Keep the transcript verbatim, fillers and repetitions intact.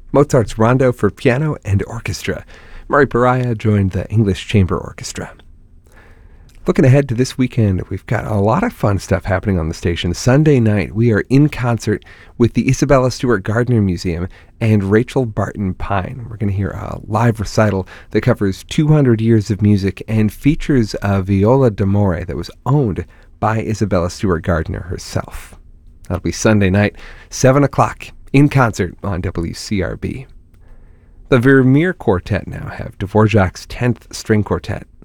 Mozart's Rondo for Piano and Orchestra. Murray Pariah joined the English Chamber Orchestra. Looking ahead to this weekend, we've got a lot of fun stuff happening on the station. Sunday night, we are in concert with the Isabella Stewart Gardner Museum and Rachel Barton Pine. We're going to hear a live recital that covers two hundred years of music and features a viola d'amore that was owned by Isabella Stewart Gardner herself. That'll be Sunday night, seven o'clock, in concert on W C R B. The Vermeer Quartet now have Dvorak's tenth String Quartet.